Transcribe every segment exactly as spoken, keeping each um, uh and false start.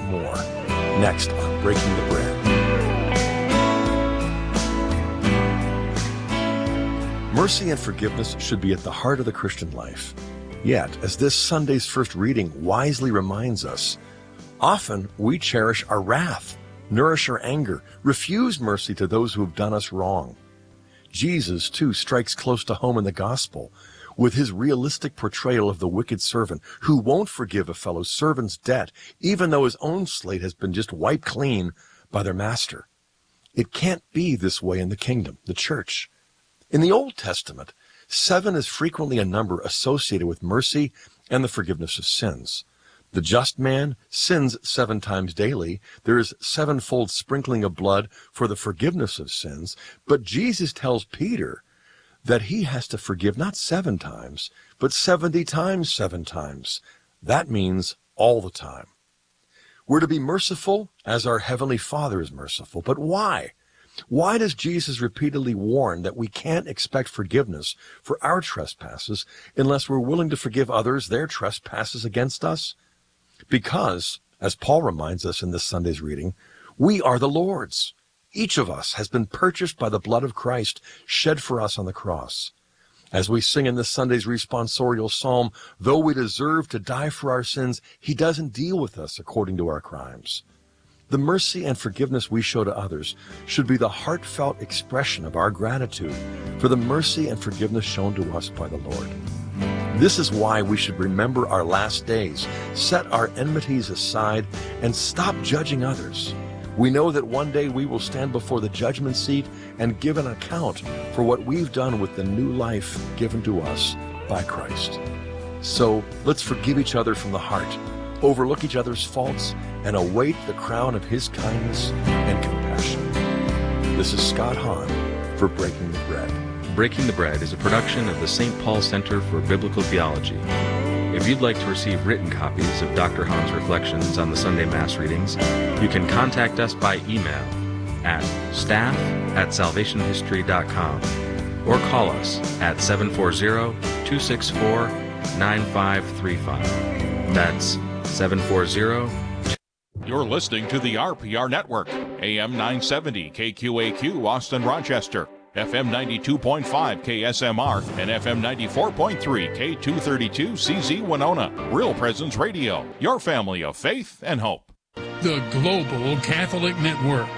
more. Next on Breaking the Bread. Mercy and forgiveness should be at the heart of the Christian life. Yet, as this Sunday's first reading wisely reminds us, often we cherish our wrath, nourish our anger, refuse mercy to those who have done us wrong. Jesus, too, strikes close to home in the gospel with his realistic portrayal of the wicked servant who won't forgive a fellow servant's debt, even though his own slate has been just wiped clean by their master. It can't be this way in the kingdom, the church. In the Old Testament, seven is frequently a number associated with mercy and the forgiveness of sins. The just man sins seven times daily. There is sevenfold sprinkling of blood for the forgiveness of sins. But Jesus tells Peter that he has to forgive not seven times, but seventy times seven times. That means all the time. We're to be merciful as our Heavenly Father is merciful. But why? Why does Jesus repeatedly warn that we can't expect forgiveness for our trespasses unless we're willing to forgive others their trespasses against us? Because, as Paul reminds us in this Sunday's reading, we are the Lord's. Each of us has been purchased by the blood of Christ shed for us on the cross. As we sing in this Sunday's responsorial psalm, though we deserve to die for our sins, he doesn't deal with us according to our crimes. The mercy and forgiveness we show to others should be the heartfelt expression of our gratitude for the mercy and forgiveness shown to us by the Lord. This is why we should remember our last days, set our enmities aside, and stop judging others. We know that one day we will stand before the judgment seat and give an account for what we've done with the new life given to us by Christ. So let's forgive each other from the heart, overlook each other's faults, and await the crown of his kindness and compassion. This is Scott Hahn for Breaking the Bread. Breaking the Bread is a production of the Saint Paul Center for Biblical Theology. If you'd like to receive written copies of Doctor Hahn's reflections on the Sunday Mass readings, you can contact us by email at staff at salvation history dot com or call us at seven four zero, two six four, nine five three five. That's seven four zero. You're listening to the R P R Network, A M nine seventy K Q A Q, Austin, Rochester, F M ninety-two point five K S M R, and F M ninety-four point three K two thirty-two C Z Winona. Real Presence Radio, your family of faith and hope. The Global Catholic Network.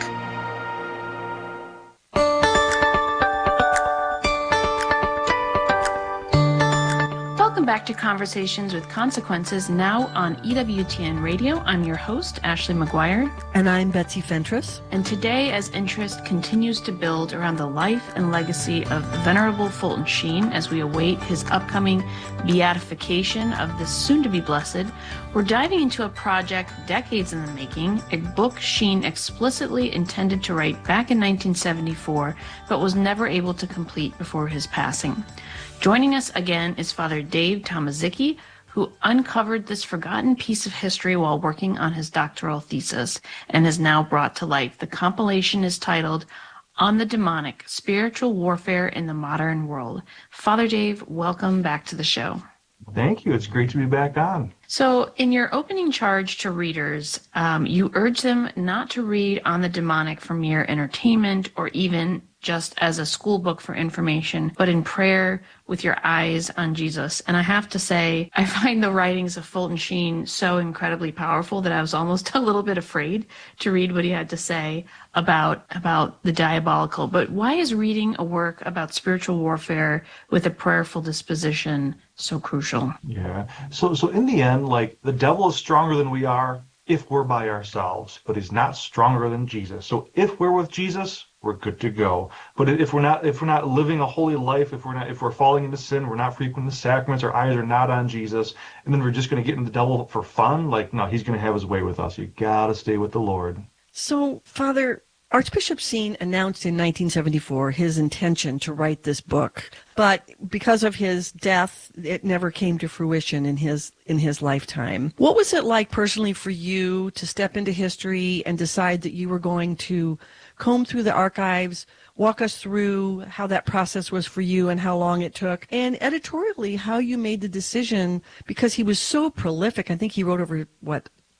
Welcome back to Conversations with Consequences, now on E W T N Radio. I'm your host, Ashley McGuire. And I'm Betsy Fentress. And today, as interest continues to build around the life and legacy of the Venerable Fulton Sheen as we await his upcoming beatification of the soon-to-be blessed, we're diving into a project decades in the making, a book Sheen explicitly intended to write back in nineteen seventy-four, but was never able to complete before his passing. Joining us again is Father Dave Tomaszicki, who uncovered this forgotten piece of history while working on his doctoral thesis and has now brought to life. The compilation is titled On the Demonic, Spiritual Warfare in the Modern World. Father Dave, welcome back to the show. Thank you. It's great to be back on. So in your opening charge to readers, um, you urge them not to read On the Demonic for mere entertainment or even just as a school book for information, but in prayer with your eyes on Jesus. And I have to say, I find the writings of Fulton Sheen so incredibly powerful that I was almost a little bit afraid to read what he had to say about, about the diabolical. But why is reading a work about spiritual warfare with a prayerful disposition so crucial? Yeah. So, so in the end, like, the devil is stronger than we are if we're by ourselves, but he's not stronger than Jesus. So if we're with Jesus, we're good to go. But if we're not, if we're not living a holy life, if we're not, if we're falling into sin, we're not frequenting the sacraments, our eyes are not on Jesus, and then we're just going to get in the devil for fun. Like, no, he's going to have his way with us. You got to stay with the Lord. So, Father, Archbishop Sheen announced in nineteen seventy-four his intention to write this book, but because of his death, it never came to fruition in his in his lifetime. What was it like personally for you to step into history and decide that you were going to comb through the archives, walk us through how that process was for you and how long it took, and editorially how you made the decision, because he was so prolific. I think he wrote over, what,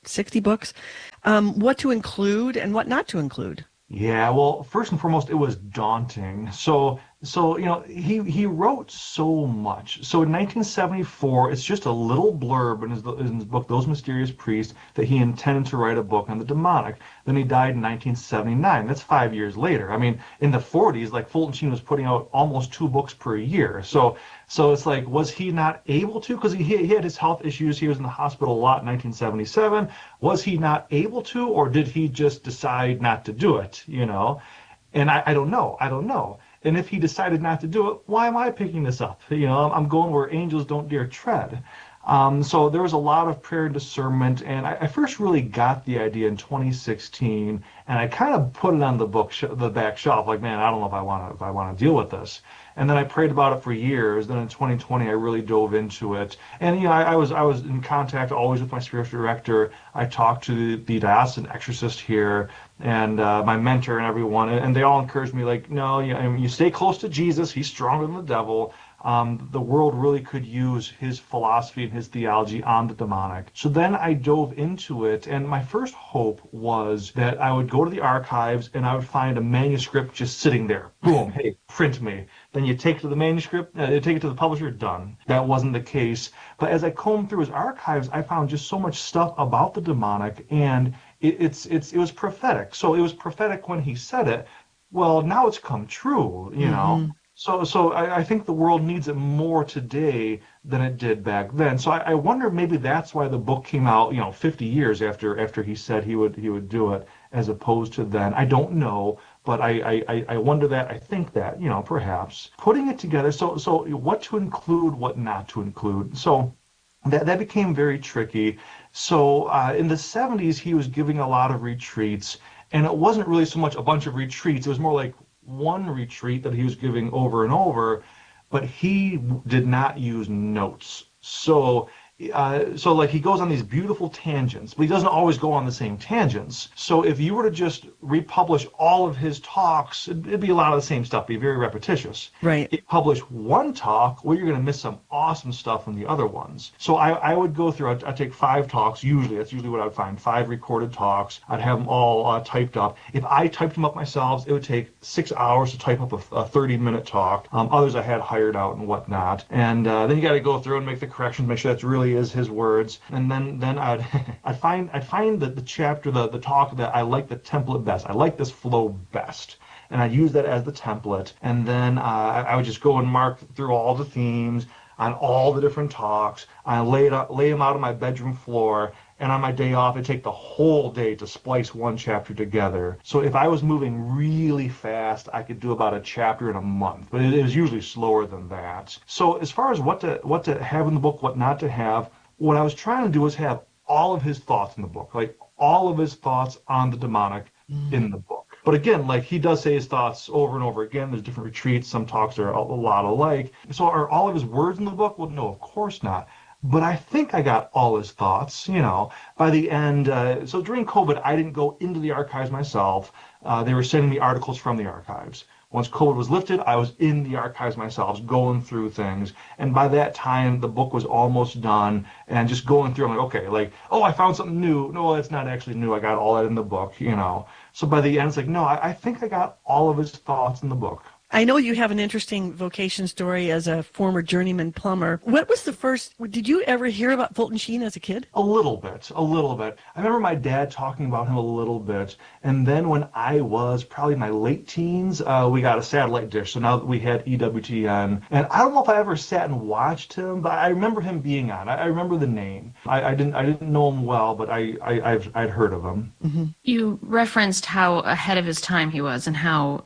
sixty books. Um, what to include and what not to include? Yeah, well, first and foremost, it was daunting. So, so you know, he he wrote so much. So in nineteen seventy-four, it's just a little blurb in his, in his book, Those Mysterious Priests, that he intended to write a book on the demonic. Then he died in nineteen seventy-nine. That's five years later. I mean, in the forties, like Fulton Sheen was putting out almost two books per year. So, so it's like, was he not able to? Because he he had his health issues. He was in the hospital a lot in nineteen seventy-seven. Was he not able to, or did he just decide not to do it? You know, and I, I don't know. I don't know. And if he decided not to do it, why am I picking this up? You know, I'm going where angels don't dare tread. Um, so there was a lot of prayer and discernment, and I, I first really got the idea in twenty sixteen, and I kind of put it on the book, sh- the back shelf, like, man, I don't know if I want to, if I want to deal with this. And then I prayed about it for years. Then in twenty twenty, I really dove into it. And you know, I, I was I was in contact always with my spiritual director. I talked to the, the diocesan exorcist here and uh, my mentor and everyone, and, and they all encouraged me, like, no, you, I mean, you stay close to Jesus. He's stronger than the devil. Um, the world really could use his philosophy and his theology on the demonic. So then I dove into it, and my first hope was that I would go to the archives and I would find a manuscript just sitting there. Boom, hey, print me. Then you take it to the manuscript, uh, you take it to the publisher, done. That wasn't the case. But as I combed through his archives, I found just so much stuff about the demonic, and it, it's it's it was prophetic. So it was prophetic when he said it. Well, now it's come true, you know. Mm-hmm. So, so I, I think the world needs it more today than it did back then. So I, I wonder maybe that's why the book came out, you know, fifty years after after he said he would he would do it, as opposed to then. I don't know, but I I, I wonder that. I think that, you know, perhaps putting it together. So so what to include, what not to include. So that that became very tricky. So uh, in the seventies, he was giving a lot of retreats, and it wasn't really so much a bunch of retreats. It was more like one retreat that he was giving over and over, but he did not use notes. So, uh, so like he goes on these beautiful tangents, but he doesn't always go on the same tangents. So if you were to just republish all of his talks, it'd, it'd be a lot of the same stuff, be very repetitious. Right. If you publish one talk, well, you're going to miss some awesome stuff from the other ones. So I, I would go through, I'd, I'd take five talks, usually, that's usually what I would find, five recorded talks. I'd have them all uh, typed up. If I typed them up myself, it would take six hours to type up a thirty-minute talk. Um, others I had hired out and whatnot. And uh, then you got to go through and make the corrections, make sure that really is his words. And then then I'd I'd find I'd find the, the chapter, the, the talk that I like the template best. I like this flow best. And I'd use that as the template. And then uh, I would just go and mark through all the themes on all the different talks. I lay it out, lay them out on my bedroom floor. And on my day off, it'd take the whole day to splice one chapter together. So if I was moving really fast, I could do about a chapter in a month, but it, it was usually slower than that. So as far as what to what to have in the book, what not to have, what I was trying to do was have all of his thoughts in the book, like all of his thoughts on the demonic mm. in the book. But again, like he does say his thoughts over and over again. There's different retreats. Some talks are a, a lot alike. So are all of his words in the book? Well, no, of course not. But I think I got all his thoughts, you know, by the end. Uh, so during COVID, I didn't go into the archives myself. Uh, they were sending me articles from the archives. Once COVID was lifted, I was in the archives myself, going through things. And by that time, the book was almost done. And just going through, I'm like, okay, like, oh, I found something new. No, it's not actually new. I got all that in the book, you know. So by the end, it's like, no, I, I think I got all of his thoughts in the book. I know you have an interesting vocation story as a former journeyman plumber. What was the first, did you ever hear about Fulton Sheen as a kid? A little bit, a little bit. I remember my dad talking about him a little bit. And then when I was probably in my late teens, uh, we got a satellite dish. So now that we had E W T N. And I don't know if I ever sat and watched him, but I remember him being on. I, I remember the name. I, I didn't I didn't know him well, but I, I, I've, I'd heard of him. Mm-hmm. You referenced how ahead of his time he was and how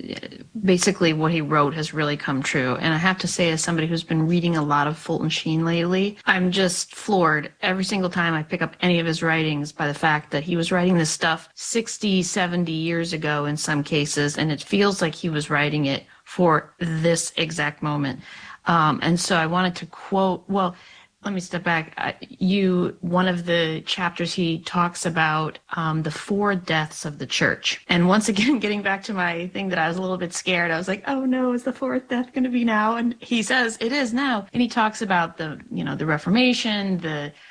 basically what he wrote has really come true. And I have to say, as somebody who's been reading a lot of Fulton Sheen lately, I'm just floored every single time I pick up any of his writings by the fact that he was writing this stuff sixty, seventy years ago in some cases, and it feels like he was writing it for this exact moment. Um, and so I wanted to quote, well, let me step back. Uh, you, one of the chapters, he talks about um, the four deaths of the church. And once again, getting back to my thing that I was a little bit scared, I was like, oh no, is the fourth death going to be now? And he says, it is now. And he talks about the, you know, the Reformation, the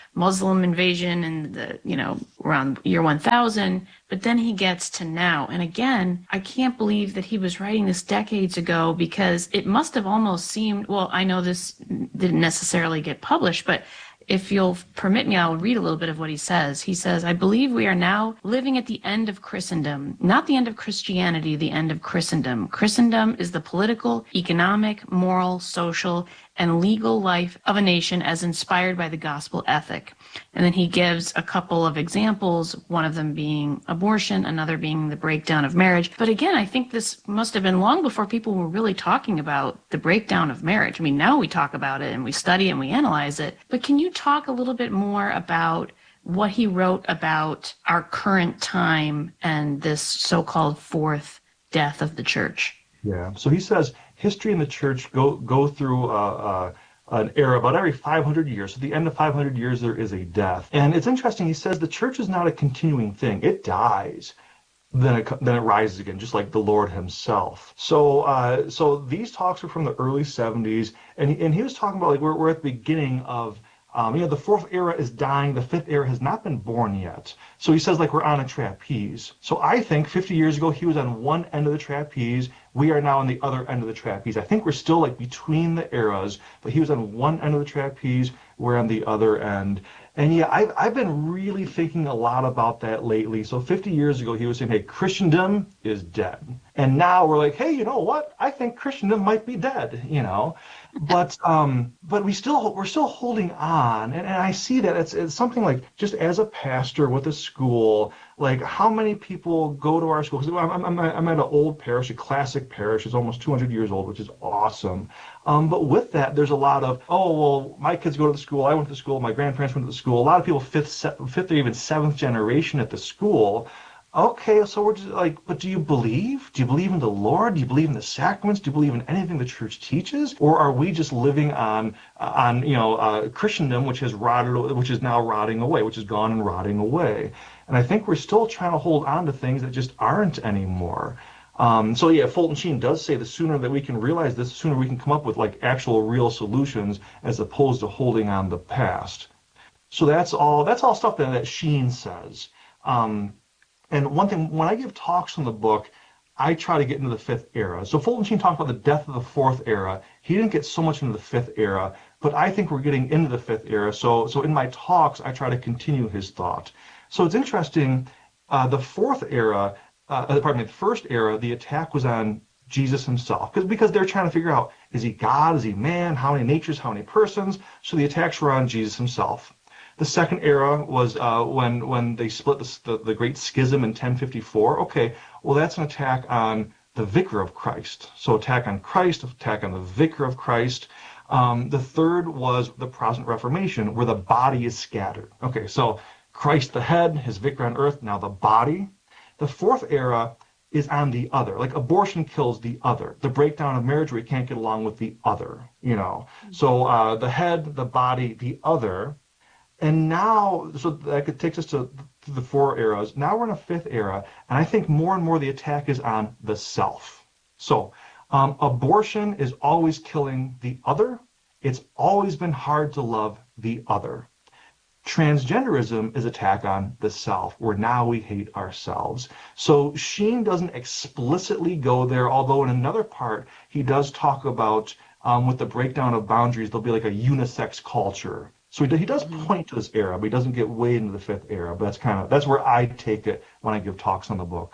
Muslim invasion and the, you know, around year one thousand, but then he gets to now. And again, I can't believe that he was writing this decades ago, because it must have almost seemed, well, I know this didn't necessarily get published, but if you'll permit me, I'll read a little bit of what he says. He says, I believe we are now living at the end of Christendom, not the end of Christianity, the end of Christendom. Christendom is the political, economic, moral, social, and legal life of a nation as inspired by the gospel ethic. And then he gives a couple of examples, one of them being abortion, another being the breakdown of marriage. But again, I think this must have been long before people were really talking about the breakdown of marriage. I mean, now we talk about it and we study and we analyze it. But can you talk a little bit more about what he wrote about our current time and this so-called fourth death of the church? Yeah. So he says history and the church go go through uh, uh, an era about every five hundred years. So at the end of five hundred years, there is a death. And it's interesting. He says the church is not a continuing thing. It dies. Then it, then it rises again, just like the Lord himself. So uh, so these talks are from the early seventies. And he, and he was talking about, like, we're, we're at the beginning of, Um, you know, the fourth era is dying. The fifth era has not been born yet. So he says, like, we're on a trapeze. So I think fifty years ago, he was on one end of the trapeze. We are now on the other end of the trapeze. I think we're still, like, between the eras, but he was on one end of the trapeze. We're on the other end. And yeah, I've, I've been really thinking a lot about that lately. So fifty years ago, he was saying, hey, Christendom is dead. And now we're like, hey, you know what? I think Christendom might be dead, you know. But um, but we still we're still holding on, and, and I see that it's it's something like, just as a pastor with a school, like, how many people go to our school? Because I'm I'm I'm at an old parish, a classic parish. It's almost two hundred years old, which is awesome. Um, but with that, there's a lot of, oh, well, my kids go to the school, I went to the school, my grandparents went to the school. A lot of people fifth fifth or even seventh generation at the school. Okay, so we're just like, but do you believe? Do you believe in the Lord? Do you believe in the sacraments? Do you believe in anything the church teaches? Or are we just living on, uh, on you know, uh, Christendom, which has rotted, which is now rotting away, which is gone and rotting away? And I think we're still trying to hold on to things that just aren't anymore. Um, so yeah, Fulton Sheen does say the sooner that we can realize this, the sooner we can come up with, like, actual real solutions, as opposed to holding on the past. So that's all. That's all stuff that, that Sheen says. Um, And one thing, when I give talks on the book, I try to get into the fifth era. So Fulton Sheen talked about the death of the fourth era. He didn't get so much into the fifth era, but I think we're getting into the fifth era. So, so in my talks, I try to continue his thought. So it's interesting. Uh, the fourth era, uh, pardon me, the first era, the attack was on Jesus himself, because because they're trying to figure out, is he God? Is he man? How many natures? How many persons? So the attacks were on Jesus himself. The second era was uh, when when they split the, the, the Great Schism in ten fifty-four. Okay, well, that's an attack on the Vicar of Christ. So attack on Christ, attack on the Vicar of Christ. Um, the third was the Protestant Reformation, where the body is scattered. Okay, so Christ the head, his vicar on earth, now the body. The fourth era is on the other. Like, abortion kills the other. The breakdown of marriage, where we can't get along with the other, you know. So uh, the head, the body, the other. And now, so that takes us to, to the four eras. Now we're in a fifth era, and I think more and more the attack is on the self. So um, abortion is always killing the other. It's always been hard to love the other. Transgenderism is attack on the self, where now we hate ourselves. So Sheen doesn't explicitly go there, although in another part he does talk about, um, with the breakdown of boundaries, there'll be like a unisex culture. So he, he does point to this era, but he doesn't get way into the fifth era. But that's kind of, that's where I take it when I give talks on the book.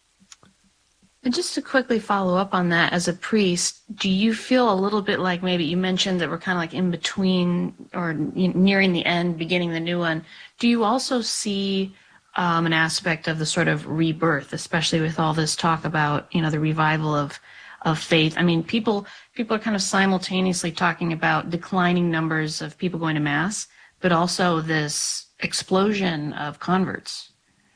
And just to quickly follow up on that, as a priest, do you feel a little bit like, maybe you mentioned that we're kind of like in between, or nearing the end, beginning the new one. Do you also see um, an aspect of the sort of rebirth, especially with all this talk about, you know, the revival of of faith? I mean, people people are kind of simultaneously talking about declining numbers of people going to Mass, but also this explosion of converts.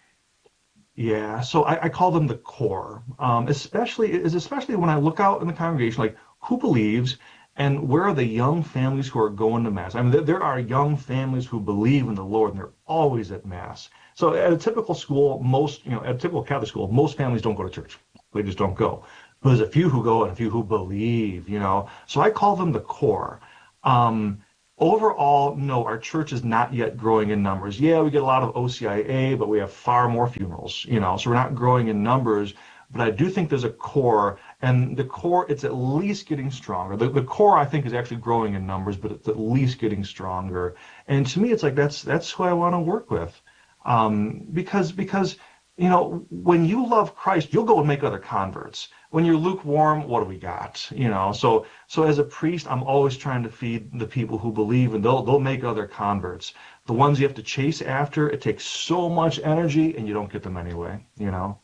Yeah, so I, I call them the core, um, especially is especially when I look out in the congregation, like, who believes, and where are the young families who are going to Mass? I mean, there, there are young families who believe in the Lord, and they're always at Mass. So at a typical school, most, you know, at a typical Catholic school, most families don't go to church. They just don't go. But there's a few who go and a few who believe, you know. So I call them the core. Um, overall, no, our church is not yet growing in numbers. Yeah, we get a lot of O C I A, but we have far more funerals, you know, so we're not growing in numbers. But I do think there's a core, and the core, it's at least getting stronger. The, the core, I think, is actually growing in numbers, but it's at least getting stronger. And to me, it's like that's that's who I want to work with, um, because because you know, when you love Christ, you'll go and make other converts. When you're lukewarm, what do we got? You know, so so as a priest, I'm always trying to feed the people who believe, and they'll they'll make other converts. The ones you have to chase after, it takes so much energy, and you don't get them anyway. You know.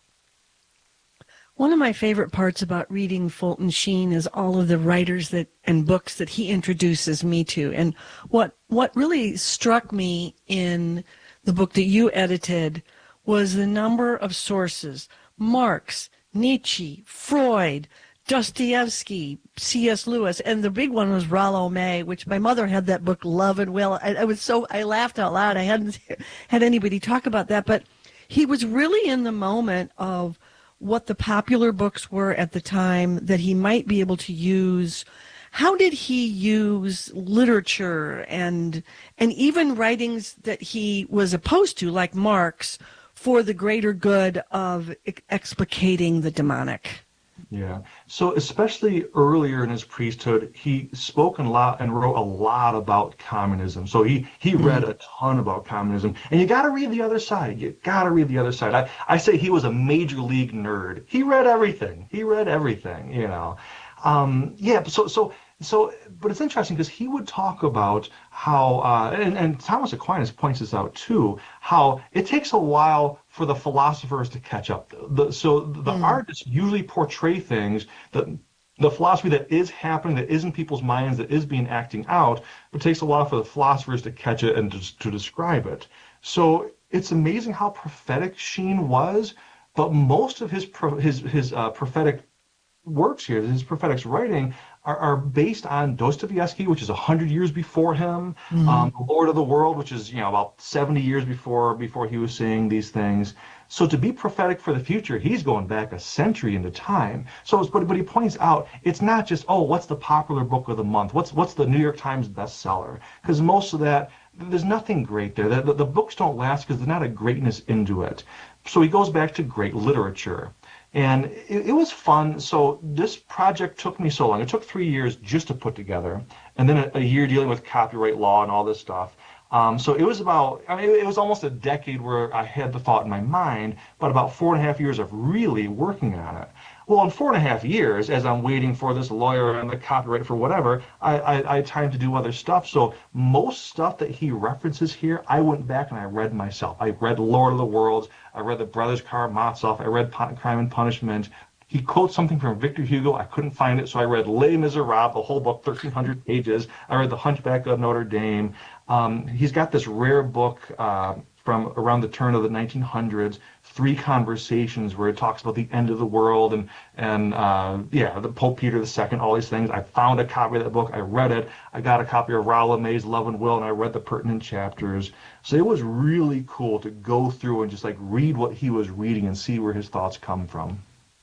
One of my favorite parts about reading Fulton Sheen is all of the writers that and books that he introduces me to. And what what really struck me in the book that you edited was the number of sources: Marx, Nietzsche, Freud, Dostoevsky, C S Lewis, and the big one was Rollo May, which my mother had that book, Love and Will. I, I was so I laughed out loud. I hadn't had anybody talk about that, but he was really in the moment of what the popular books were at the time that he might be able to use. How did he use literature and and even writings that he was opposed to, like Marx, for the greater good of explicating the demonic? Yeah. So especially earlier in his priesthood, he spoke a lot and wrote a lot about communism. So he, he read a ton about communism. And you got to read the other side. You got to read the other side. I, I say he was a major league nerd. He read everything. He read everything, you know. Um, yeah. So, so, so, but it's interesting because he would talk about how, uh, and, and Thomas Aquinas points this out too, how it takes a while for the philosophers to catch up. The, so the mm. artists usually portray things that the philosophy that is happening, that is in people's minds, that is being acting out, but it takes a while for the philosophers to catch it and to, to describe it. So it's amazing how prophetic Sheen was, but most of his pro, his his uh, prophetic works here, his prophetic writing, are, are based on Dostoevsky, which is one hundred years before him, mm-hmm. um, The Lord of the World, which is, you know, about seventy years before before he was saying these things. So to be prophetic for the future, he's going back a century into time. So, it's, but, but he points out, it's not just, oh, what's the popular book of the month? What's what's the New York Times bestseller? Because most of that, there's nothing great there. The, the, the books don't last because there's not a greatness into it. So he goes back to great literature. And it, it was fun. So this project took me so long. It took three years just to put together, and then a, a year dealing with copyright law and all this stuff. Um, so it was about, I mean, it was almost a decade where I had the thought in my mind, but about four and a half years of really working on it. Well, in four and a half years, as I'm waiting for this lawyer and the copyright for whatever, I, I, I had time to do other stuff. So most stuff that he references here, I went back and I read myself. I read Lord of the Worlds. I read The Brothers Karamazov. I read Crime and Punishment. He quotes something from Victor Hugo. I couldn't find it, so I read Les Miserables, the whole book, thirteen hundred pages. I read The Hunchback of Notre Dame. Um, he's got this rare book uh, from around the turn of the nineteen hundreds, Three Conversations, where it talks about the end of the world and, and uh, yeah, the Pope Peter the Second, all these things. I found a copy of that book. I read it. I got a copy of Rollo May's Love and Will, and I read the pertinent chapters. So it was really cool to go through and just like read what he was reading and see where his thoughts come from.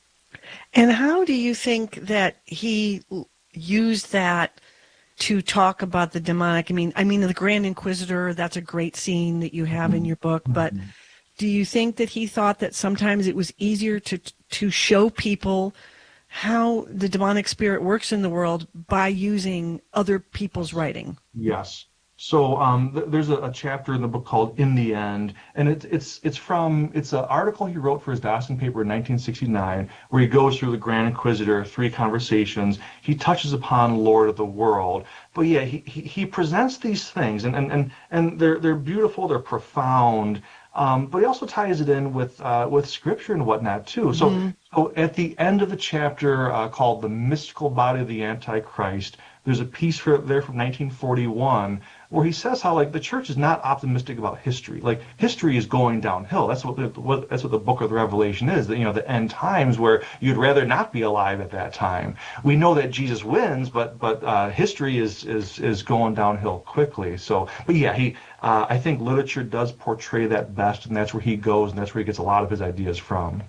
And how do you think that he used that to talk about the demonic? I mean, I mean, the Grand Inquisitor, that's a great scene that you have in your book, but do you think that he thought that sometimes it was easier to to show people how the demonic spirit works in the world by using other people's writing? Yes. So um, th- there's a, a chapter in the book called In the End, and it's it's it's from it's an article he wrote for his Dawson paper in nineteen sixty-nine, where he goes through the Grand Inquisitor, Three Conversations. He touches upon Lord of the World, but yeah, he he, he presents these things, and, and and and they're they're beautiful, they're profound. Um, but he also ties it in with uh, with scripture and whatnot too. So, mm-hmm. so at the end of the chapter uh, called "The Mystical Body of the Antichrist," there's a piece for, there from nineteen forty-one where he says how like the church is not optimistic about history. Like history is going downhill. That's what the what, that's what the book of the Revelation is. That, you know, the end times where you'd rather not be alive at that time. We know that Jesus wins, but but uh, history is is is going downhill quickly. So, but yeah, he uh, I think literature does portray that best, and that's where he goes, and that's where he gets a lot of his ideas from.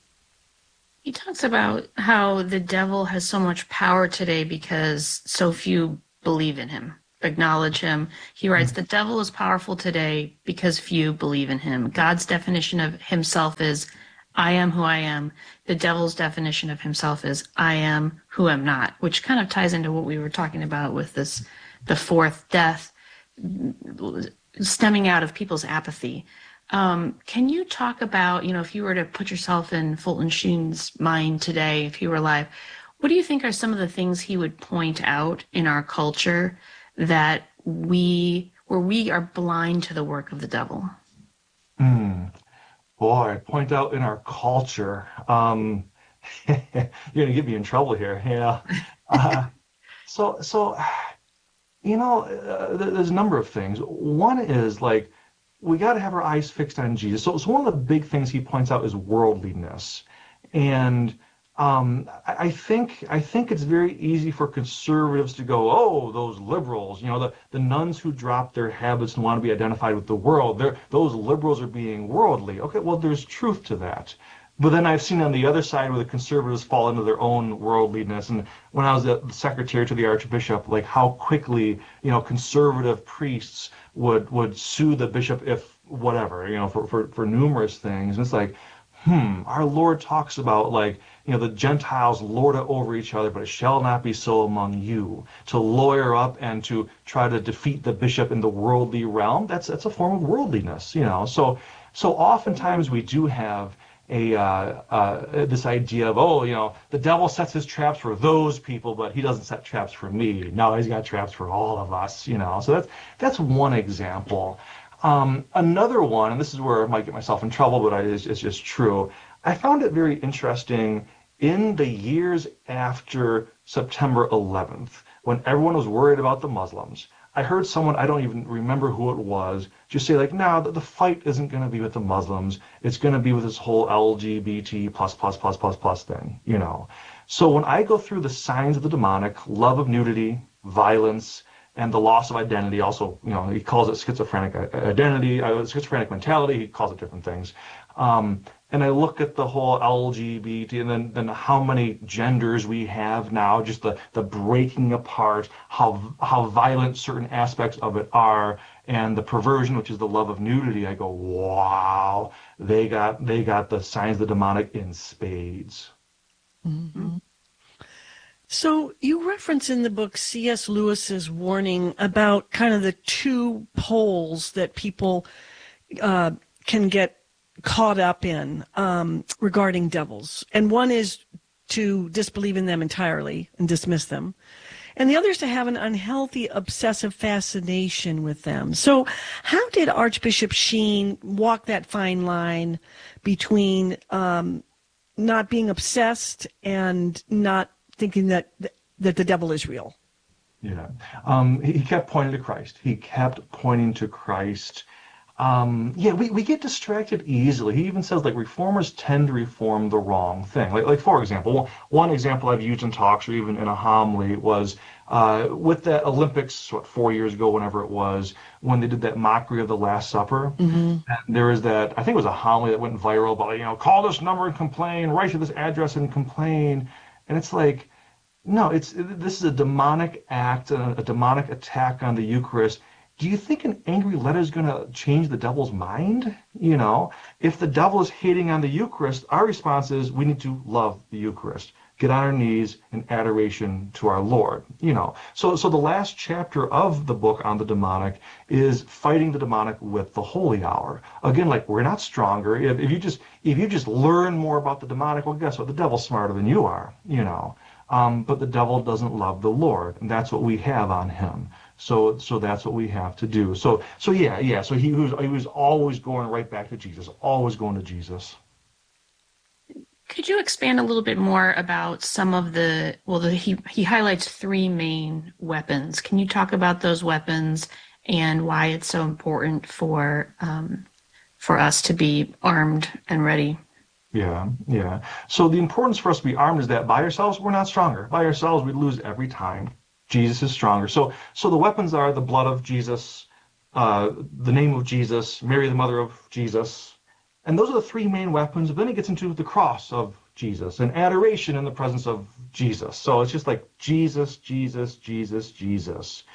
He talks about how the devil has so much power today because so few believe in him. acknowledge him. He writes, "The devil is powerful today because few believe in him. God's definition of himself is, I am who I am. The devil's definition of himself is, I am who am not," which kind of ties into what we were talking about with this, the fourth death stemming out of people's apathy. Um, can you talk about, you know, if you were to put yourself in Fulton Sheen's mind today, if he were alive, what do you think are some of the things he would point out in our culture that we, where we are blind to the work of the devil? Mm. Boy, point out in our culture. Um, you're going to get me in trouble here. Yeah. Uh, so, so, you know, uh, there's a number of things. One is like, we got to have our eyes fixed on Jesus. So, so one of the big things he points out is worldliness. And um, I, I think I think it's very easy for conservatives to go, oh, those liberals, you know, the, the nuns who drop their habits and want to be identified with the world, they're, those liberals are being worldly. Okay, well, there's truth to that. But then I've seen on the other side where the conservatives fall into their own worldliness. And when I was the secretary to the Archbishop, like how quickly, you know, conservative priests would would sue the bishop if whatever, you know, for, for, for numerous things. And it's like, hmm, our Lord talks about like, you know, the Gentiles lord it over each other, but it shall not be so among you. To lawyer up and to try to defeat the bishop in the worldly realm, that's that's a form of worldliness, you know. So so oftentimes we do have a uh, uh, this idea of, oh, you know, the devil sets his traps for those people, but he doesn't set traps for me. No, he's got traps for all of us, you know. So that's that's one example. Um, another one, and this is where I might get myself in trouble, but I, it's, it's just true. I found it very interesting in the years after September eleventh, when everyone was worried about the Muslims. I heard someone, I don't even remember who it was, just say like, no, the, the fight isn't going to be with the Muslims. It's going to be with this whole L G B T plus, plus, plus, plus, plus thing, you know. So when I go through the signs of the demonic, love of nudity, violence, and the loss of identity, also, you know, he calls it schizophrenic identity, uh, schizophrenic mentality, he calls it different things. Um, and I look at the whole L G B T and then, then how many genders we have now, just the, the breaking apart, how how violent certain aspects of it are, and the perversion, which is the love of nudity. I go, wow, they got they got the signs of the demonic in spades. Mm-hmm. So you reference in the book C S Lewis's warning about kind of the two poles that people uh, can get caught up in um, regarding devils. And one is to disbelieve in them entirely and dismiss them. And the other is to have an unhealthy, obsessive fascination with them. So how did Archbishop Sheen walk that fine line between um, not being obsessed and not thinking that that the devil is real? Yeah. Um, he kept pointing to Christ. He kept pointing to Christ. Um, yeah, we, we get distracted easily. He even says, like, reformers tend to reform the wrong thing. Like, like for example, one example I've used in talks or even in a homily was uh, with that Olympics, what, four years ago, whenever it was, when they did that mockery of the Last Supper. Mm-hmm. And there was that, I think it was a homily that went viral about, you know, call this number and complain, write to this address and complain. And it's like, no, it's this is a demonic act, a, a demonic attack on the Eucharist. Do you think an angry letter is going to change the devil's mind? You know, if the devil is hating on the Eucharist, our response is we need to love the Eucharist, get on our knees in adoration to our Lord. You know, so so the last chapter of the book on the demonic is fighting the demonic with the holy hour. Again, like, we're not stronger. If, if you just if you just learn more about the demonic, well, guess what? The devil's smarter than you are. You know. Um, but the devil doesn't love the Lord, and that's what we have on him. So, so that's what we have to do. So, so yeah, yeah. So he was, he was always going right back to Jesus, always going to Jesus. Could you expand a little bit more about some of the? Well, the, he he highlights three main weapons. Can you talk about those weapons and why it's so important for um, for us to be armed and ready? Yeah, yeah. So the importance for us to be armed is that by ourselves, we're not stronger. By ourselves, we lose every time. Jesus is stronger. So so the weapons are the blood of Jesus, uh, the name of Jesus, Mary, the mother of Jesus. And those are the three main weapons. But then he gets into the cross of Jesus and adoration in the presence of Jesus. So it's just like Jesus, Jesus, Jesus, Jesus.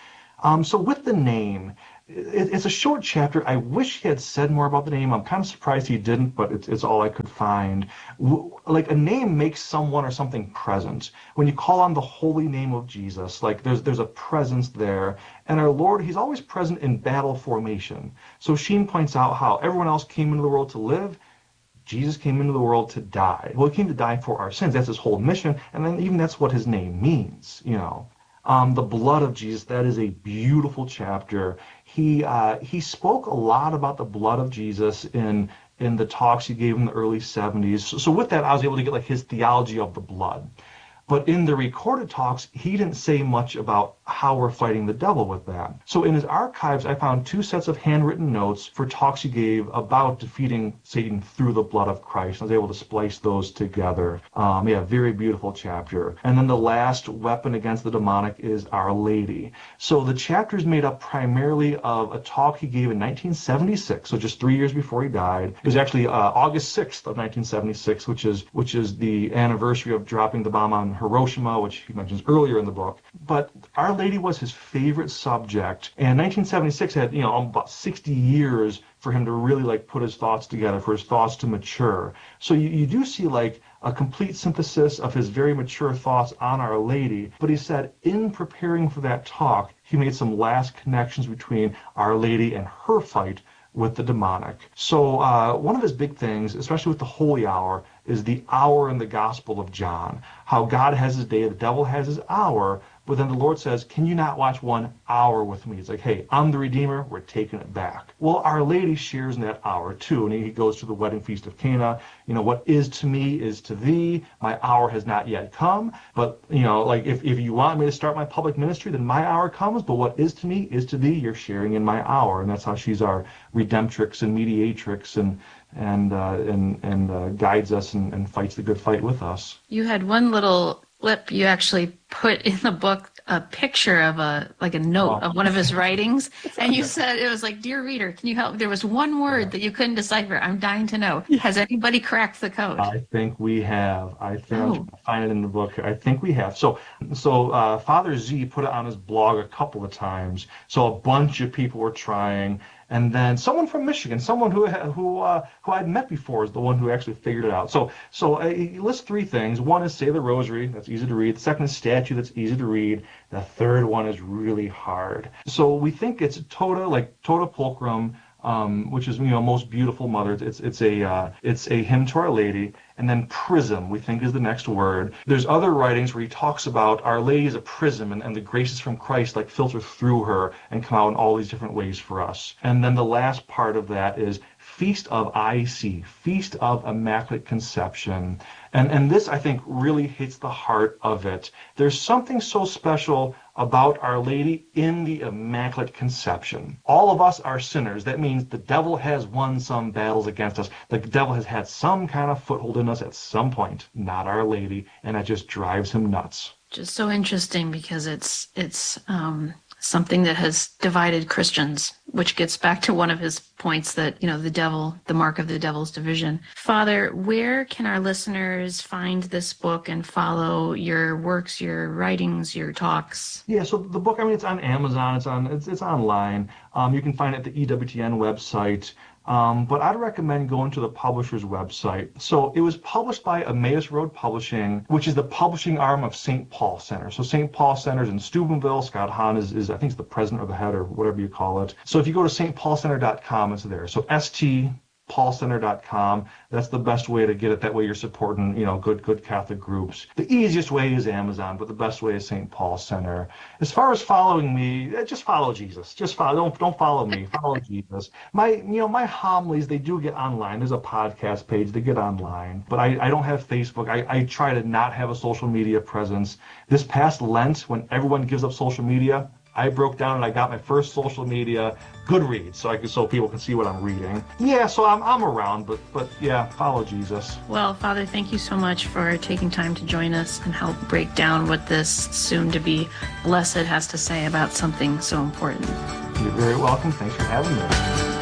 Um, so with the name, it, it's a short chapter. I wish he had said more about the name. I'm kind of surprised he didn't, but it's, it's all I could find. W- like a name makes someone or something present. When you call on the holy name of Jesus, like there's there's a presence there. And our Lord, he's always present in battle formation. So Sheen points out how everyone else came into the world to live. Jesus came into the world to die. Well, he came to die for our sins. That's his whole mission. And then even that's what his name means, you know. Um, the blood of Jesus, that is a beautiful chapter. He uh, he spoke a lot about the blood of Jesus in in the talks he gave in the early seventies. So, so with that, I was able to get like his theology of the blood. But in the recorded talks, he didn't say much about how we're fighting the devil with that. So in his archives, I found two sets of handwritten notes for talks he gave about defeating Satan through the blood of Christ. I was able to splice those together. Um, yeah, very beautiful chapter. And then the last weapon against the demonic is Our Lady. So the chapter is made up primarily of a talk he gave in nineteen seventy-six, so just three years before he died. It was actually uh, August sixth of nineteen seventy-six, which is which is the anniversary of dropping the bomb on Hiroshima, which he mentions earlier in the book. But Our Lady was his favorite subject, and nineteen seventy-six had, you know, about sixty years for him to really like put his thoughts together, for his thoughts to mature. So you, you do see like a complete synthesis of his very mature thoughts on Our Lady. But he said in preparing for that talk, he made some last connections between Our Lady and her fight with the demonic. So uh, one of his big things, especially with the Holy Hour, is the hour in the Gospel of John. How God has his day, the devil has his hour, but then the Lord says, can you not watch one hour with me? It's like, hey, I'm the Redeemer, we're taking it back. Well, Our Lady shares in that hour too, and he goes to the wedding feast of Cana. You know, what is to me is to thee, my hour has not yet come. But, you know, like if, if you want me to start my public ministry, then my hour comes, but what is to me is to thee, you're sharing in my hour. And that's how she's our redemptrix and mediatrix and and uh, and and uh, guides us and, and fights the good fight with us. You had one little clip you actually put in the book, a picture of a like a note Oh. of one of his writings, and you said it was like, dear reader, can you help? There was one word that you couldn't decipher. I'm dying to know. Has anybody cracked the code? I think we have. I think Oh. I'm trying to find it in the book. I think we have. So, so uh, Father Z put it on his blog a couple of times. So a bunch of people were trying, and then someone from Michigan, someone who who uh, who I'd met before, is the one who actually figured it out. So, so uh, he lists three things. One is say the Rosary. That's easy to read. The second is statue. That's easy to read. The third one is really hard. So we think it's Tota, like Tota Pulchrum. Um, which is, you know, most beautiful mother. It's it's a uh, it's a hymn to Our Lady, and then prism we think is the next word. There's other writings where he talks about Our Lady as a prism, and, and the graces from Christ like filter through her and come out in all these different ways for us. And then the last part of that is Feast of I C, Feast of Immaculate Conception. And and this, I think, really hits the heart of it. There's something so special about Our Lady in the Immaculate Conception. All of us are sinners. That means the devil has won some battles against us. The devil has had some kind of foothold in us at some point, not Our Lady, and that just drives him nuts. Just so interesting because it's it's um, something that has divided Christians, which gets back to one of his points that, you know, the devil, the mark of the devil's division. Father, where can our listeners find this book and follow your works, your writings, your talks? Yeah, so the book, I mean, it's on Amazon, it's on, it's, it's online. Um, you can find it at the E W T N website. Um, but I'd recommend going to the publisher's website. So it was published by Emmaus Road Publishing, which is the publishing arm of Saint Paul Center. So Saint Paul Center is in Steubenville. Scott Hahn is, is, I think, is the president or the head or whatever you call it. So if you go to S T paul center dot com, it's there. So S T paul center dot com. That's the best way to get it. That way you're supporting, you know, good good Catholic groups. The easiest way is Amazon, but the best way is Saint Paul Center. As far as following me, just follow Jesus. Just follow. Don't don't follow me. Follow Jesus. My you know my homilies, they do get online. There's a podcast page. They get online, but I, I don't have Facebook. I, I try to not have a social media presence. This past Lent, when everyone gives up social media, I broke down and I got my first social media, Goodreads, so I can, so people can see what I'm reading. Yeah, so I'm I'm around, but but yeah, follow Jesus. Well, Father, thank you so much for taking time to join us and help break down what this soon-to-be blessed has to say about something so important. You're very welcome. Thanks for having me.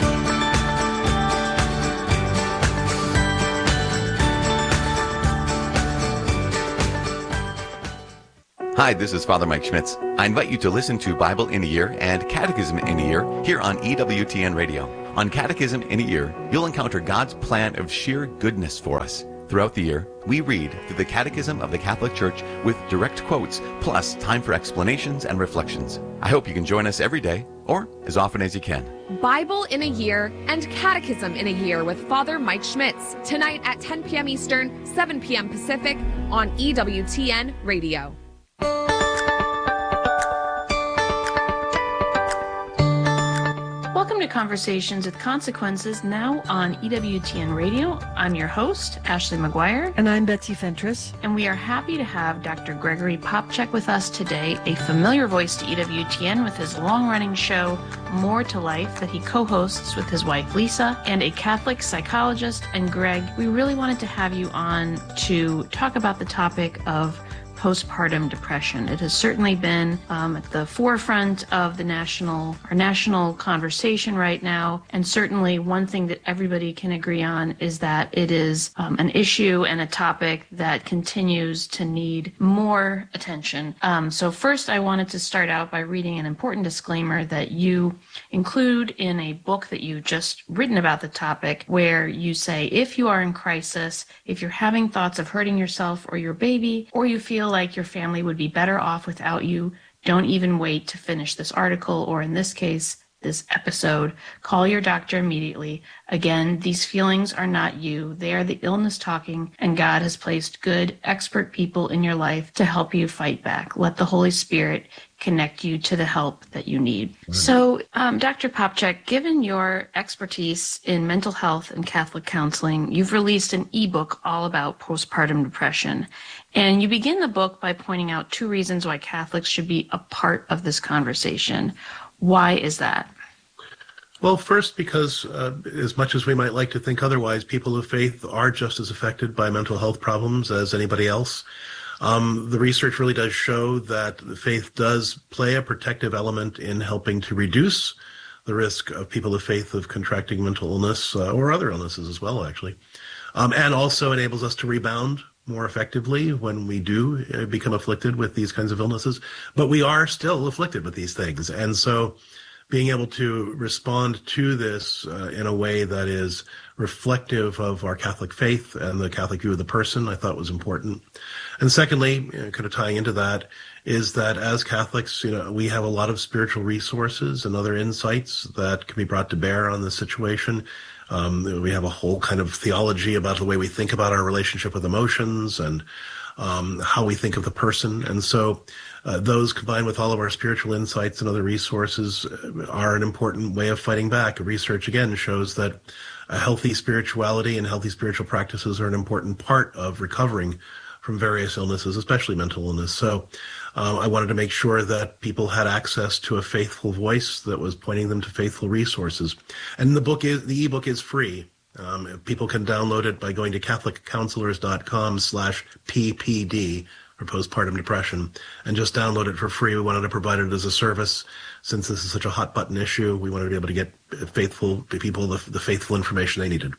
Hi, this is Father Mike Schmitz. I invite you to listen to Bible in a Year and Catechism in a Year here on E W T N Radio. On Catechism in a Year, you'll encounter God's plan of sheer goodness for us. Throughout the year, we read through the Catechism of the Catholic Church with direct quotes, plus time for explanations and reflections. I hope you can join us every day, or as often as you can. Bible in a Year and Catechism in a Year with Father Mike Schmitz, tonight at ten p.m. Eastern, seven p.m. Pacific on E W T N Radio. Welcome to Conversations with Consequences, now on E W T N Radio. I'm your host, Ashley McGuire. And I'm Betsy Fentress. And we are happy to have Doctor Gregory Popcak with us today, a familiar voice to E W T N with his long-running show, More to Life, that he co-hosts with his wife, Lisa, and a Catholic psychologist. And Greg, we really wanted to have you on to talk about the topic of postpartum depression. It has certainly been um, at the forefront of the national, our national conversation right now. And certainly one thing that everybody can agree on is that it is um, an issue and a topic that continues to need more attention. Um, so first, I wanted to start out by reading an important disclaimer that you include in a book that you just written about the topic, where you say, if you are in crisis, if you're having thoughts of hurting yourself or your baby, or you feel like your family would be better off without you, don't even wait to finish this article, or in this case, this episode. Call your doctor immediately. Again, these feelings are not you. They are the illness talking, and God has placed good, expert people in your life to help you fight back. Let the Holy Spirit connect you to the help that you need. Mm-hmm. So, um, Doctor Popcak, given your expertise in mental health and Catholic counseling, you've released an ebook all about postpartum depression. And you begin the book by pointing out two reasons why Catholics should be a part of this conversation. Why is that? Well, first, because uh, as much as we might like to think otherwise, people of faith are just as affected by mental health problems as anybody else. Um, the research really does show that the faith does play a protective element in helping to reduce the risk of people of faith of contracting mental illness uh, or other illnesses as well, actually, um, and also enables us to rebound more effectively when we do uh, become afflicted with these kinds of illnesses. But we are still afflicted with these things. And so being able to respond to this uh, in a way that is reflective of our Catholic faith and the Catholic view of the person, I thought was important. And secondly, you know, kind of tying into that, is that as Catholics, you know, we have a lot of spiritual resources and other insights that can be brought to bear on the situation. Um, we have a whole kind of theology about the way we think about our relationship with emotions and um, how we think of the person. And so uh, those combined with all of our spiritual insights and other resources are an important way of fighting back. Research, again, shows that a healthy spirituality and healthy spiritual practices are an important part of recovering from various illnesses, especially mental illness. So um, I wanted to make sure that people had access to a faithful voice that was pointing them to faithful resources. And the book is, the ebook is free. Um, people can download it by going to catholic counselors dot com slash P P D for postpartum depression and just download it for free. We wanted to provide it as a service. Since this is such a hot button issue, we wanted to be able to get faithful people the, the faithful information they needed.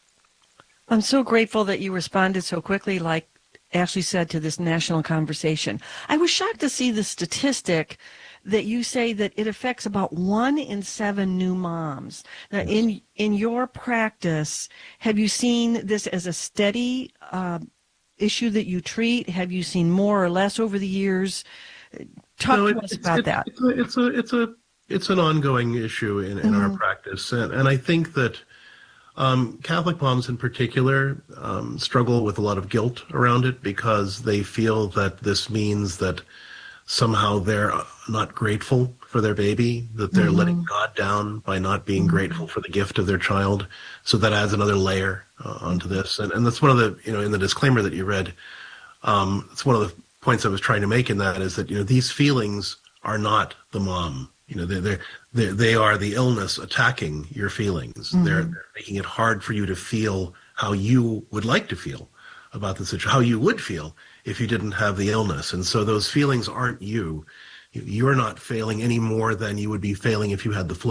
I'm so grateful that you responded so quickly, like Ashley said, to this national conversation. I was shocked to see the statistic that you say that it affects about one in seven new moms. Now, yes. in in your practice, have you seen this as a steady uh, issue that you treat? Have you seen more or less over the years? Talk no, to it, us about it, that. It's a, it's a it's a it's an ongoing issue in, in mm-hmm. our practice, and, and I think that Um, Catholic moms in particular um, struggle with a lot of guilt around it because they feel that this means that somehow they're not grateful for their baby, that they're mm-hmm. letting God down by not being mm-hmm. grateful for the gift of their child. So that adds another layer uh, onto this. And, and that's one of the, you know, in the disclaimer that you read, um, it's one of the points I was trying to make in that is that, you know, these feelings are not the mom. You know, they're, they're, they're, they are the illness attacking your feelings. Mm-hmm. They're, they're making it hard for you to feel how you would like to feel about the situation, how you would feel if you didn't have the illness. And so those feelings aren't you. You're not failing any more than you would be failing if you had the flu.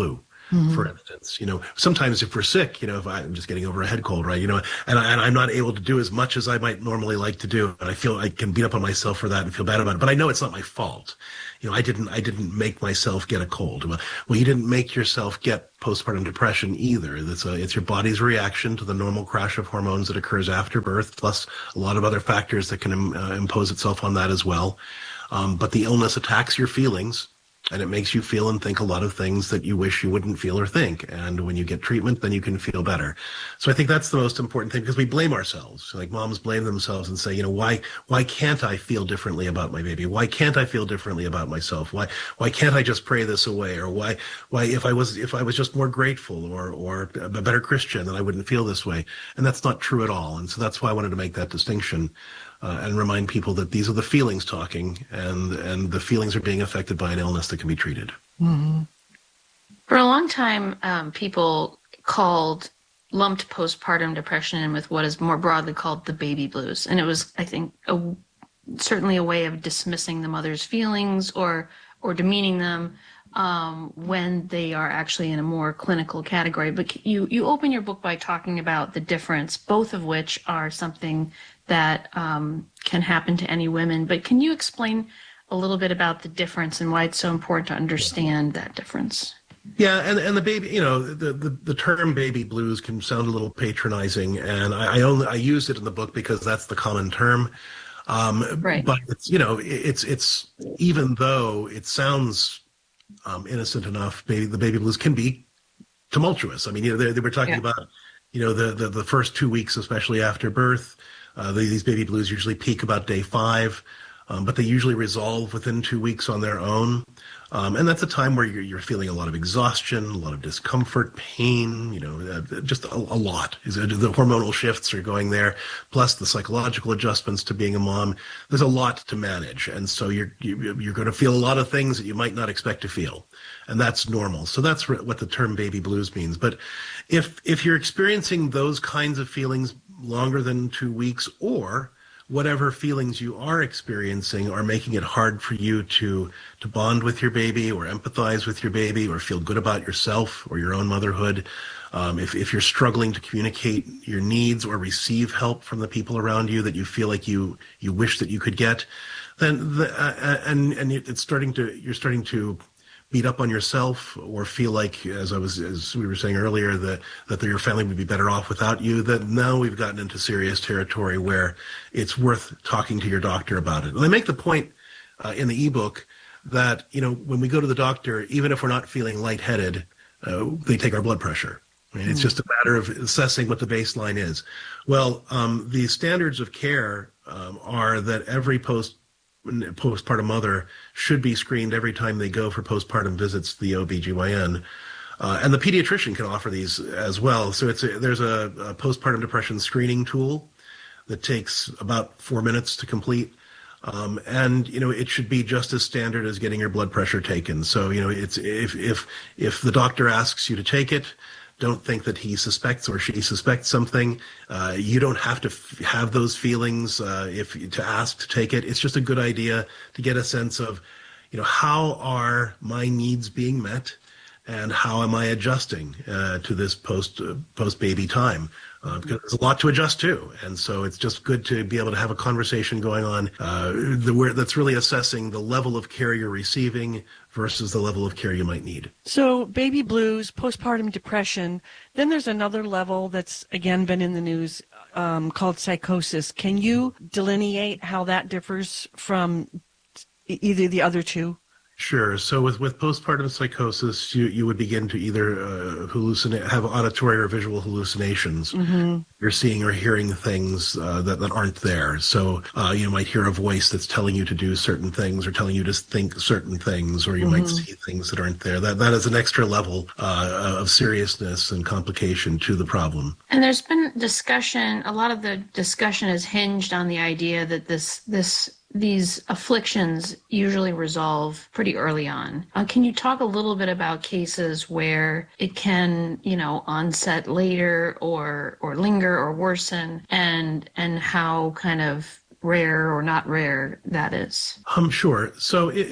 Mm-hmm. For instance, you know, sometimes if we're sick, you know, if I'm just getting over a head cold, right, you know, and, I, and I'm not able to do as much as I might normally like to do, and I feel I can beat up on myself for that and feel bad about it, but I know it's not my fault. You know, I didn't, I didn't make myself get a cold. Well, well, you didn't make yourself get postpartum depression either. It's a, it's your body's reaction to the normal crash of hormones that occurs after birth, plus a lot of other factors that can uh, impose itself on that as well. Um, but the illness attacks your feelings, and it makes you feel and think a lot of things that you wish you wouldn't feel or think. And when you get treatment, then you can feel better. So I think that's the most important thing, because we blame ourselves. Like moms blame themselves and say, you know, why why can't I feel differently about my baby? Why can't I feel differently about myself? Why why can't I just pray this away? Or why why if I was if I was just more grateful or or a better Christian, then I wouldn't feel this way. And that's not true at all. And so that's why I wanted to make that distinction. Uh, and remind people that these are the feelings talking, and and the feelings are being affected by an illness that can be treated. Mm-hmm. For a long time, um, people called, lumped postpartum depression in with what is more broadly called the baby blues. And it was, I think, a, certainly a way of dismissing the mother's feelings or or demeaning them um, when they are actually in a more clinical category. But you, you open your book by talking about the difference, both of which are something that um, can happen to any women. But can you explain a little bit about the difference and why it's so important to understand that difference? Yeah, and, and the baby, you know, the, the, the term baby blues can sound a little patronizing, and I, I only I used it in the book because that's the common term. Um, right. But it's, you know, it's it's even though it sounds um, innocent enough, baby, the baby blues can be tumultuous. I mean, you know, they, they were talking yeah. about, you know, the, the the first two weeks, especially after birth. Uh, these baby blues usually peak about day five, um, but they usually resolve within two weeks on their own. Um, and that's a time where you're, you're feeling a lot of exhaustion, a lot of discomfort, pain, you know, uh, just a, a lot. The hormonal shifts are going there, plus the psychological adjustments to being a mom. There's a lot to manage. And so you're, you're going to feel a lot of things that you might not expect to feel. And that's normal. So that's what the term baby blues means. But if if you're experiencing those kinds of feelings longer than two weeks, or whatever feelings you are experiencing are making it hard for you to to bond with your baby or empathize with your baby or feel good about yourself or your own motherhood, um, if, if you're struggling to communicate your needs or receive help from the people around you that you feel like you you wish that you could get, then the, uh, and and it's starting to you're starting to beat up on yourself or feel like, as I was, as we were saying earlier, that, that your family would be better off without you, that now we've gotten into serious territory where it's worth talking to your doctor about it. And I make the point uh, in the ebook that, you know, when we go to the doctor, even if we're not feeling lightheaded, uh, they take our blood pressure. I mean, it's just a matter of assessing what the baseline is. Well, um, the standards of care um, are that every post postpartum mother should be screened every time they go for postpartum visits to the O B G Y N. Uh, and the pediatrician can offer these as well. So it's a, there's a, a postpartum depression screening tool that takes about four minutes to complete. Um, and, you know, it should be just as standard as getting your blood pressure taken. So, you know, it's if if if the doctor asks you to take it, don't think that he suspects or she suspects something. Uh, you don't have to f- have those feelings uh, if to ask to take it. It's just a good idea to get a sense of, you know, how are my needs being met, and how am I adjusting uh, to this post uh, post baby time? Uh, because there's a lot to adjust to, and so it's just good to be able to have a conversation going on uh, the, where that's really assessing the level of care you're receiving versus the level of care you might need. So baby blues, postpartum depression, then there's another level that's, again, been in the news um, called psychosis. Can you delineate how that differs from either the other two? Sure. So with, with postpartum psychosis, you, you would begin to either uh, hallucinate, have auditory or visual hallucinations. Mm-hmm. You're seeing or hearing things uh, that, that aren't there. So uh, you might hear a voice that's telling you to do certain things or telling you to think certain things, or you mm-hmm. might see things that aren't there. That That is an extra level uh, of seriousness and complication to the problem. And there's been discussion, a lot of the discussion is hinged on the idea that this this these afflictions usually resolve pretty early on. Uh, can you talk a little bit about cases where it can, you know, onset later or or linger or worsen, and and how kind of rare or not rare that is? Um, sure. So it, it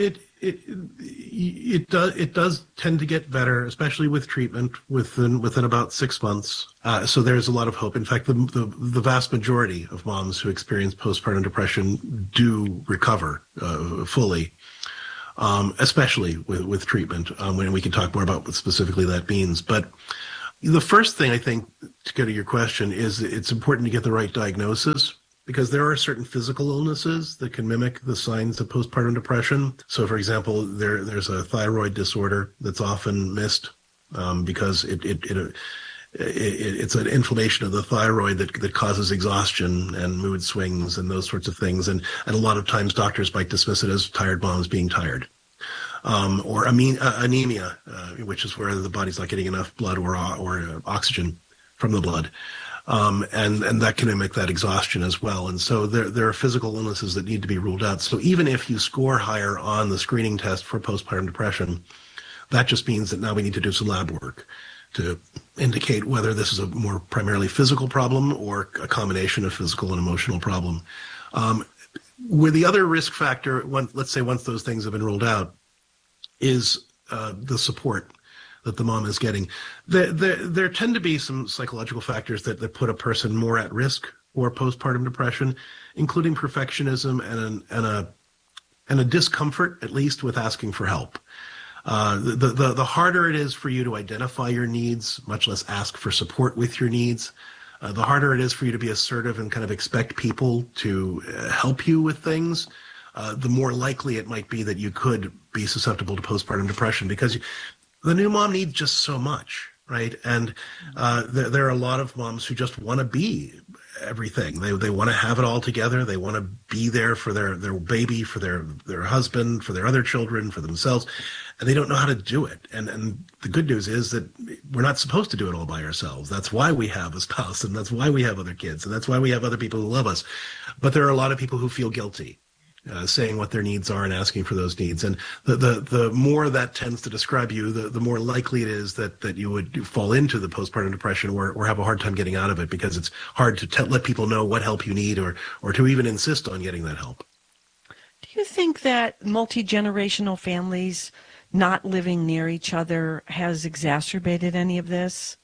it it does it does tend to get better, especially with treatment within within about six months. Uh, so there's a lot of hope. In fact, the, the the vast majority of moms who experience postpartum depression do recover uh, fully, um, especially with with treatment. Um, when we can talk more about what specifically that means, but the first thing I think, to go to your question, is it's important to get the right diagnosis, because there are certain physical illnesses that can mimic the signs of postpartum depression. So, for example, there there's a thyroid disorder that's often missed um, because it, it, it, it, it it's an inflammation of the thyroid that, that causes exhaustion and mood swings and those sorts of things. And, and a lot of times doctors might dismiss it as tired moms being tired. Um, or anemia, uh, which is where the body's not getting enough blood or, or uh, oxygen from the blood. Um, and, and that can mimic that exhaustion as well. And so there, there are physical illnesses that need to be ruled out. So even if you score higher on the screening test for postpartum depression, that just means that now we need to do some lab work to indicate whether this is a more primarily physical problem or a combination of physical and emotional problem. Um, where the other risk factor, one, let's say once those things have been ruled out, is uh, the support that the mom is getting. There, there, there tend to be some psychological factors that, that put a person more at risk for postpartum depression, including perfectionism and, an, and a and a discomfort, at least, with asking for help. Uh, the, the, the harder it is for you to identify your needs, much less ask for support with your needs, uh, the harder it is for you to be assertive and kind of expect people to uh, help you with things, Uh, the more likely it might be that you could be susceptible to postpartum depression, because you, the new mom needs just so much, right? And uh, there, there are a lot of moms who just want to be everything. They they want to have it all together. They want to be there for their, their baby, for their, their husband, for their other children, for themselves, and they don't know how to do it. And and the good news is that we're not supposed to do it all by ourselves. That's why we have a spouse, and that's why we have other kids, and that's why we have other people who love us. But there are a lot of people who feel guilty Uh, saying what their needs are and asking for those needs. And the the, the more that tends to describe you, the, the more likely it is that, that you would fall into the postpartum depression or, or have a hard time getting out of it, because it's hard to te- let people know what help you need, or, or to even insist on getting that help. Do you think that multi-generational families not living near each other has exacerbated any of this?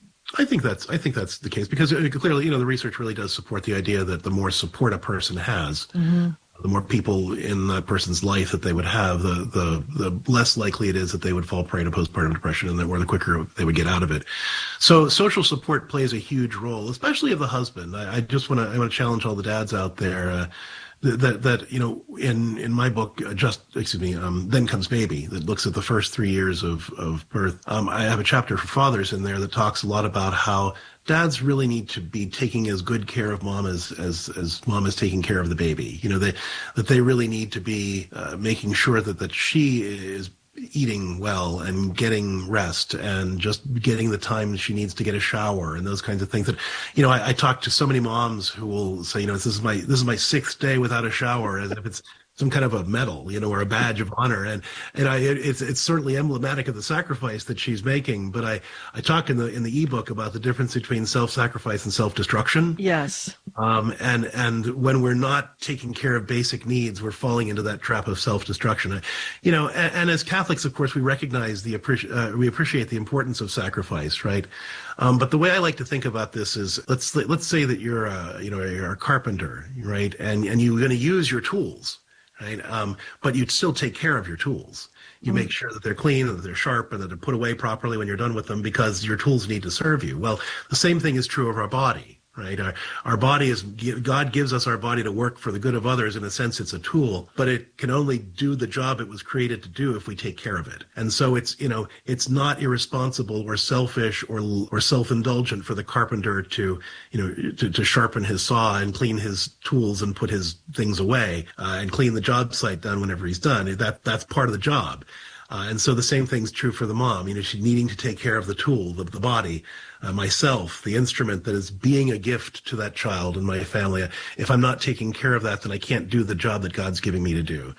I think that's I think that's the case, because it, clearly, you know, the research really does support the idea that the more support a person has, mm-hmm. the more people in that person's life that they would have, the, the the less likely it is that they would fall prey to postpartum depression, and the, or the quicker they would get out of it. So social support plays a huge role, especially of the husband. I, I just want to I want to challenge all the dads out there uh, that that you know in in my book, uh, just excuse me, um, Then Comes Baby, that looks at the first three years of of birth. Um, I have a chapter for fathers in there that talks a lot about how dads really need to be taking as good care of mom as, as, as mom is taking care of the baby. You know, they, that they really need to be uh, making sure that, that she is eating well and getting rest and just getting the time she needs to get a shower and those kinds of things. That, you know, I, I talk to so many moms who will say, you know, this is my, this is my sixth day without a shower, as if it's some kind of a medal, you know, or a badge of honor. And, and I, it's, it's certainly emblematic of the sacrifice that she's making. But I, I talk in the, in the ebook about the difference between self-sacrifice and self-destruction. Yes. Um, and, and when we're not taking care of basic needs, we're falling into that trap of self-destruction. You know, and, and as Catholics, of course, we recognize the, uh, we appreciate the importance of sacrifice, right? Um, but the way I like to think about this is, let's, let's say that you're a, you know, you're a carpenter, right? And, and you're going to use your tools. Right. Um, but you'd still take care of your tools. You mm-hmm. make sure that they're clean and that they're sharp and that they're put away properly when you're done with them, because your tools need to serve you. Well, the same thing is true of our body. Right. Our, our body is, God gives us our body to work for the good of others. In a sense, it's a tool, but it can only do the job it was created to do if we take care of it. And so it's, you know, it's not irresponsible or selfish or, or self-indulgent for the carpenter to, you know, to, to sharpen his saw and clean his tools and put his things away uh, and clean the job site down whenever he's done. That, that's part of the job. Uh, and so the same thing's true for the mom. You know, she's needing to take care of the tool, the, the body, uh, myself, the instrument that is being a gift to that child and my family. If I'm not taking care of that, then I can't do the job that God's giving me to do.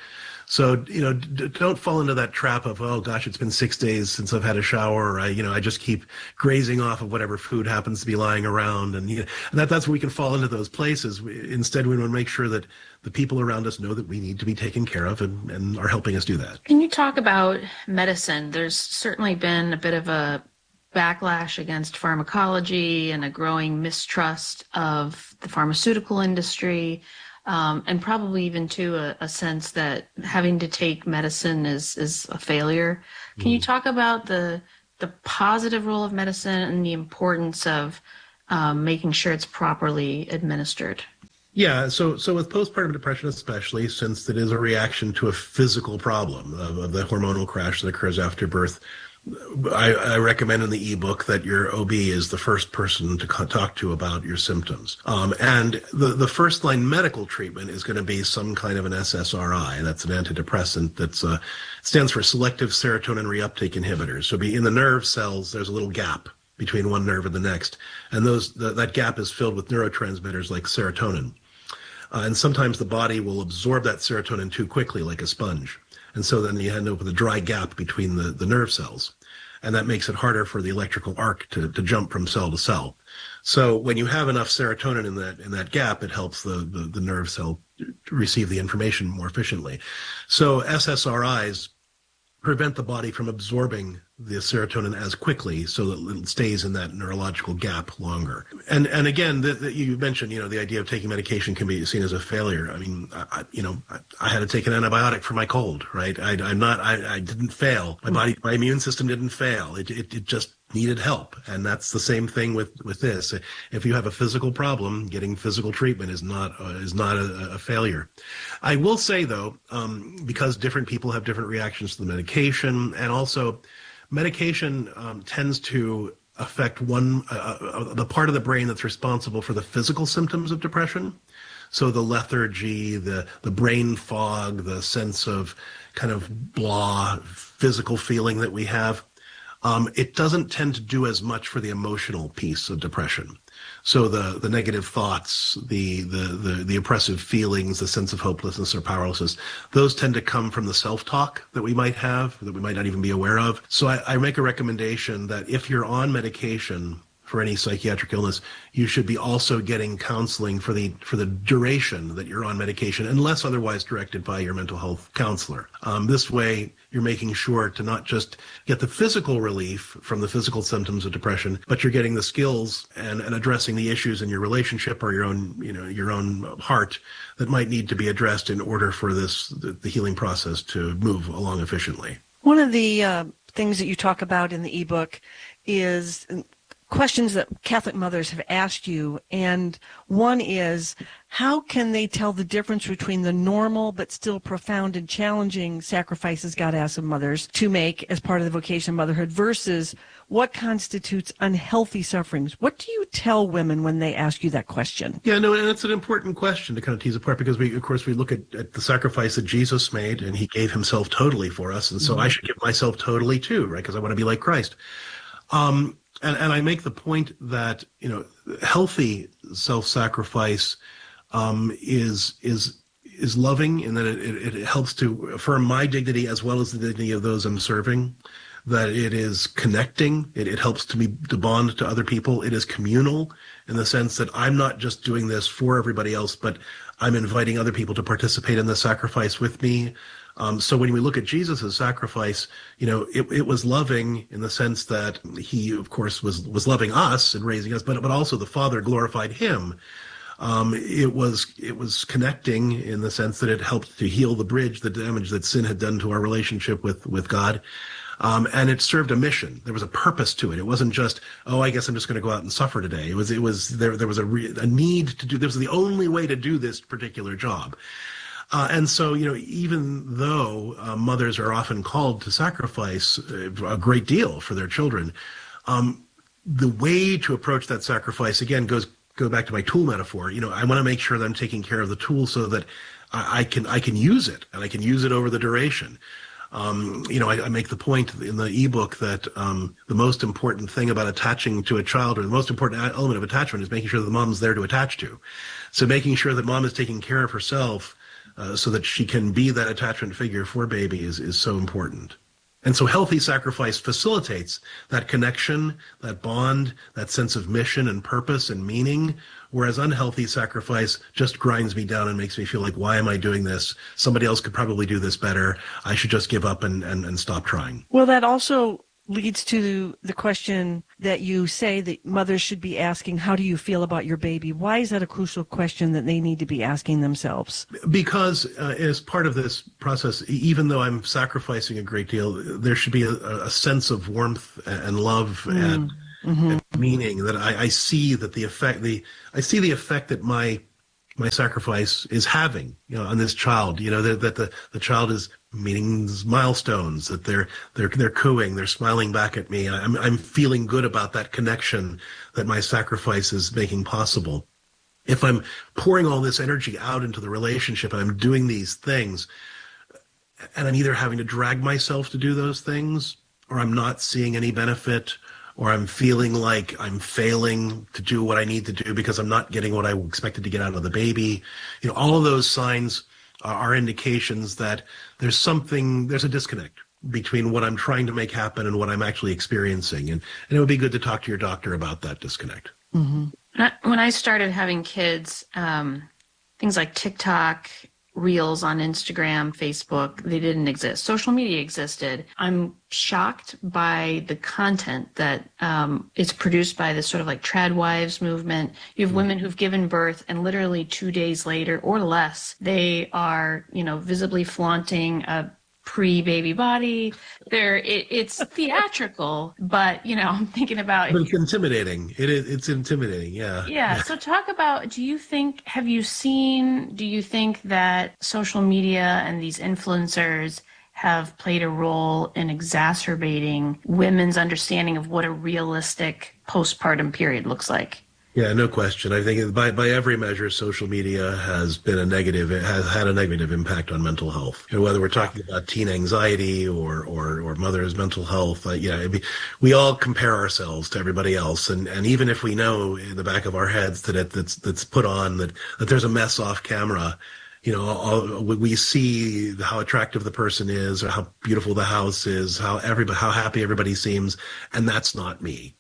So, you know, d- don't fall into that trap of, oh gosh, it's been six days since I've had a shower, or I, you know, I just keep grazing off of whatever food happens to be lying around. And, you know, and that, that's where we can fall into those places. We, instead, we want to make sure that the people around us know that we need to be taken care of and, and are helping us do that. Can you talk about medicine? There's certainly been a bit of a backlash against pharmacology and a growing mistrust of the pharmaceutical industry. Um, and probably even to a, a sense that having to take medicine is, is a failure. Can mm. you talk about the the positive role of medicine and the importance of um, making sure it's properly administered? Yeah, so so with postpartum depression especially, since it is a reaction to a physical problem of, of the hormonal crash that occurs after birth, I, I recommend in the ebook that your O B is the first person to talk to about your symptoms. Um, and the, the first line medical treatment is going to be some kind of an S S R I. That's an antidepressant that uh, stands for selective serotonin reuptake inhibitors. So be in the nerve cells, there's a little gap between one nerve and the next. And those the, that gap is filled with neurotransmitters like serotonin. Uh, and sometimes the body will absorb that serotonin too quickly, like a sponge. And so then you end up with a dry gap between the, the nerve cells. And that makes it harder for the electrical arc to, to jump from cell to cell. So when you have enough serotonin in that in that gap, it helps the, the, the nerve cell receive the information more efficiently. So S S R Is prevent the body from absorbing the serotonin as quickly so that it stays in that neurological gap longer. And and again, the, the, you mentioned, you know, the idea of taking medication can be seen as a failure. I mean, I, you know, I, I had to take an antibiotic for my cold, right? I, I'm not, I, I didn't fail. My body, my immune system didn't fail. It, it, it just needed help. And that's the same thing with, with this. If you have a physical problem, getting physical treatment is not, uh, is not a, a failure. I will say though, um, because different people have different reactions to the medication, and also medication um, tends to affect one, uh, uh, the part of the brain that's responsible for the physical symptoms of depression. So the lethargy, the, the brain fog, the sense of kind of blah physical feeling that we have. Um, it doesn't tend to do as much for the emotional piece of depression. So the, the negative thoughts, the, the, the, the oppressive feelings, the sense of hopelessness or powerlessness, those tend to come from the self-talk that we might have, that we might not even be aware of. So I, I make a recommendation that if you're on medication for any psychiatric illness, you should be also getting counseling for the for the duration that you're on medication, unless otherwise directed by your mental health counselor. Um, this way, you're making sure to not just get the physical relief from the physical symptoms of depression, but you're getting the skills and, and addressing the issues in your relationship or your own, you know, your own heart that might need to be addressed in order for this the, the healing process to move along efficiently. One of the uh, things that you talk about in the ebook is questions that Catholic mothers have asked you, and one is, how can they tell the difference between the normal but still profound and challenging sacrifices God asks of mothers to make as part of the vocation of motherhood versus what constitutes unhealthy sufferings? What do you tell women when they ask you that question? Yeah, no, and it's an important question to kind of tease apart, because we, of course, we look at, at the sacrifice that Jesus made, and he gave himself totally for us, and so mm-hmm. I should give myself totally too, right, because I want to be like Christ. Um, And, and I make the point that, you know, healthy self-sacrifice um, is is is loving, in that it, it, it helps to affirm my dignity as well as the dignity of those I'm serving. That it is connecting. It, it helps to me to bond to other people. It is communal in the sense that I'm not just doing this for everybody else, but I'm inviting other people to participate in the sacrifice with me. Um, so when we look at Jesus' sacrifice, you know, it, it was loving in the sense that he, of course, was was loving us and raising us, but but also the Father glorified him. Um, it was it was connecting in the sense that it helped to heal the bridge, the damage that sin had done to our relationship with with God. Um, and it served a mission. There was a purpose to it. It wasn't just, oh, I guess I'm just going to go out and suffer today. It was it was there there was a, re, a need to do. This was the only way to do this particular job. Uh, and so, you know, even though uh, mothers are often called to sacrifice a great deal for their children, um, the way to approach that sacrifice, again, goes go back to my tool metaphor. You know, I want to make sure that I'm taking care of the tool so that I, I can I can use it, and I can use it over the duration. Um, you know, I, I make the point in the ebook that um, the most important thing about attaching to a child, or the most important element of attachment, is making sure that the mom's there to attach to. So making sure that mom is taking care of herself uh, so that she can be that attachment figure for baby is, is so important. And so healthy sacrifice facilitates that connection, that bond, that sense of mission and purpose and meaning, whereas unhealthy sacrifice just grinds me down and makes me feel like, why am I doing this? Somebody else could probably do this better. I should just give up and, and, and stop trying. Well, that also leads to the question that you say that mothers should be asking, how do you feel about your baby? Why is that a crucial question that they need to be asking themselves? Because uh, as part of this process, even though I'm sacrificing a great deal, there should be a, a sense of warmth and love mm. and, mm-hmm. and meaning that I, I see that the effect, the I see the effect that my my sacrifice is having, you know, on this child, you know, that, that the, the child is meeting milestones, that they're, they're, they're cooing, they're smiling back at me. I'm, I'm feeling good about that connection that my sacrifice is making possible. If I'm pouring all this energy out into the relationship and I'm doing these things and I'm either having to drag myself to do those things or I'm not seeing any benefit, or I'm feeling like I'm failing to do what I need to do because I'm not getting what I expected to get out of the baby. You know, all of those signs are indications that there's something, there's a disconnect between what I'm trying to make happen and what I'm actually experiencing. And, and it would be good to talk to your doctor about that disconnect. Mm-hmm. When I started having kids, um, things like TikTok, Reels on Instagram, Facebook, they didn't exist. Social media existed. I'm shocked by the content that um, is produced by this sort of like trad wives movement. You have women who've given birth and literally two days later or less, they are, you know, visibly flaunting a pre-baby body. There, it, it's theatrical, but you know, I'm thinking about. But it's intimidating. It is. It's intimidating. Yeah. Yeah. So talk about. Do you think? Have you seen? Do you think that social media and these influencers have played a role in exacerbating women's understanding of what a realistic postpartum period looks like? Yeah, no question. I think by by every measure, social media has been a negative. It has had a negative impact on mental health. You know, whether we're talking about teen anxiety or or or mothers' mental health, uh, yeah, it'd be, we all compare ourselves to everybody else, and and even if we know in the back of our heads that it, that's that's put on that that there's a mess off camera, you know, all, we see how attractive the person is, or how beautiful the house is, how everybody how happy everybody seems, and that's not me.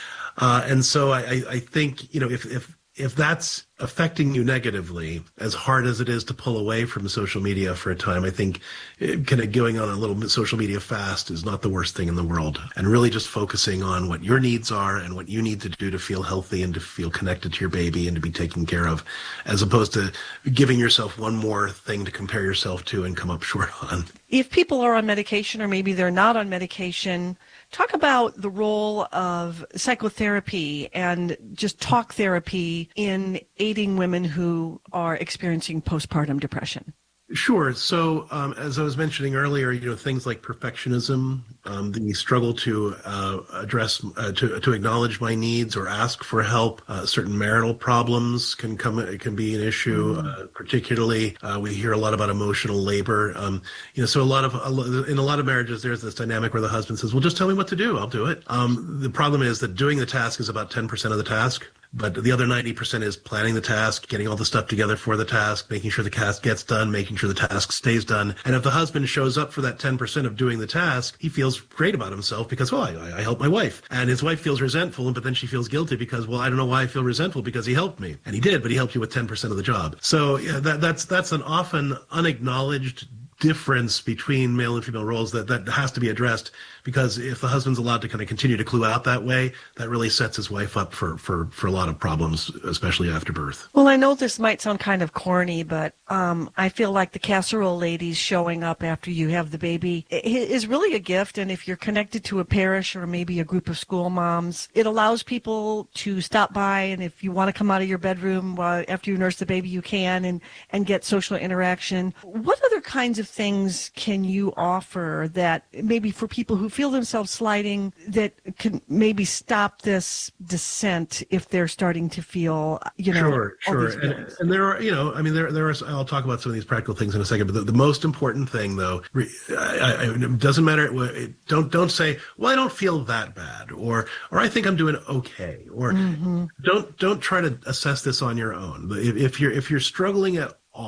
Uh, and so I, I think, you know, if, if, if that's affecting you negatively, as hard as it is to pull away from social media for a time, I think it, kind of going on a little social media fast is not the worst thing in the world. And really just focusing on what your needs are and what you need to do to feel healthy and to feel connected to your baby and to be taken care of, as opposed to giving yourself one more thing to compare yourself to and come up short on. If people are on medication or maybe they're not on medication, talk about the role of psychotherapy and just talk therapy in aiding women who are experiencing postpartum depression. Sure. So um, as I was mentioning earlier, you know, things like perfectionism, um, the struggle to uh, address, uh, to to acknowledge my needs or ask for help. Uh, certain marital problems can come, it can be an issue. Mm. Uh, particularly, uh, we hear a lot about emotional labor. Um, you know, so a lot of in a lot of marriages, there's this dynamic where the husband says, "Well, just tell me what to do. I'll do it." Um, the problem is that doing the task is about ten percent of the task. But the other ninety percent is planning the task, getting all the stuff together for the task, making sure the task gets done, making sure the task stays done. And if the husband shows up for that ten percent of doing the task, he feels great about himself because, well, I, I helped my wife. And his wife feels resentful, but then she feels guilty because, well, I don't know why I feel resentful because he helped me. And he did, but he helped you with ten percent of the job. So yeah, that, that's that's an often unacknowledged difference between male and female roles that, that has to be addressed, because if the husband's allowed to kind of continue to clue out that way, that really sets his wife up for, for, for a lot of problems, especially after birth. Well, I know this might sound kind of corny, but um, I feel like the casserole ladies showing up after you have the baby is really a gift. And if you're connected to a parish or maybe a group of school moms, it allows people to stop by. And if you want to come out of your bedroom uh, after you nurse the baby, you can, and, and get social interaction. What other kinds of things can you offer that maybe for people who feel themselves sliding that can maybe stop this descent if they're starting to feel, you know, sure, sure. And, and there are, you know, I mean, there, there are, I'll talk about some of these practical things in a second, but the, the most important thing though, I, I, it doesn't matter. Don't, don't say, well, I don't feel that bad, or, or I think I'm doing okay, or mm-hmm. don't, don't try to assess this on your own. If, if you're, if you're struggling at all,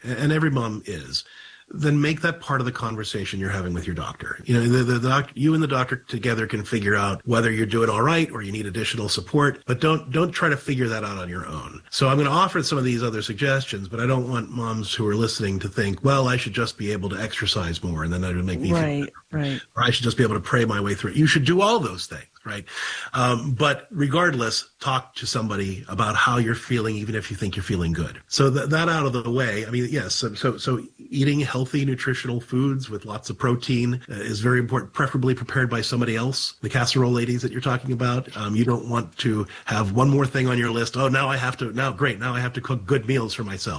and every mom is, then make that part of the conversation you're having with your doctor. You know, the, the, the doc, you and the doctor together can figure out whether you're doing all right or you need additional support, but don't don't try to figure that out on your own. So I'm going to offer some of these other suggestions, but I don't want moms who are listening to think, well, I should just be able to exercise more and then that would make me right, feel better. Right. Or I should just be able to pray my way through it. You should do all those things. Right. Um, but regardless, talk to somebody about how you're feeling, even if you think you're feeling good. So th- that out of the way, I mean, yes. So, so, so eating healthy, nutritional foods with lots of protein uh, is very important, preferably prepared by somebody else. The casserole ladies that you're talking about, um, you don't want to have one more thing on your list. Oh, now I have to, now great. Now I have to cook good meals for myself.